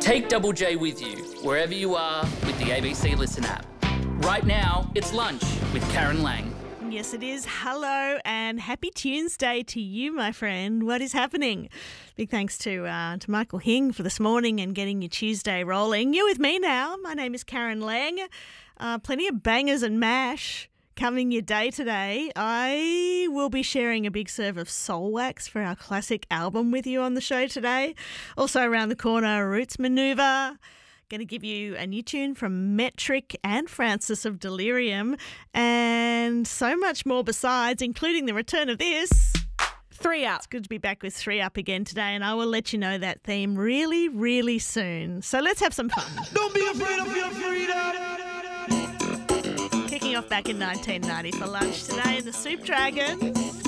Take Double J with you, wherever you are, with the ABC Listen app. Right now, it's lunch with Karen Lang. Yes, it is. Hello and happy Tuesday to you, my friend. What is happening? Big thanks to Michael Hing for this morning and getting your Tuesday rolling. You're with me now. My name is Karen Lang. Plenty of bangers and mash coming your day today. I will be sharing a big serve of Soul Wax for our classic album with you on the show today. Also around the corner, Roots Maneuver. Going to give you a new tune from Metric and Francis of Delirium and so much more besides, including the return of this. 3 Up. It's good to be back with 3 Up again today, and I will let you know that theme really, really soon. So let's have some fun. Don't be afraid of your freedom. Kicking off back in 1990 for lunch today in the Soup Dragons.